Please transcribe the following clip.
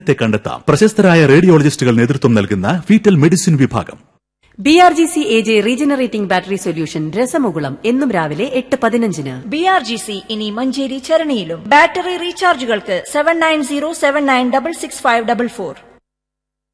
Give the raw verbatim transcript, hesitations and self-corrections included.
കണ്ടെത്താം. പ്രശസ്തരായ റേഡിയോളജിസ്റ്റുകൾ നേതൃത്വം നൽകുന്ന ഫീറ്റൽ മെഡിസിൻ വിഭാഗം. B R G C A J regenerating battery solution രസമുകുളം എന്നും രാവിലെ എട്ട് പതിനഞ്ചിന്. ബി ആർ ജി സി ഇനി Manjeri ചരണിയിലും. Battery റീചാർജുകൾക്ക് seven nine zero seven nine double six five double four.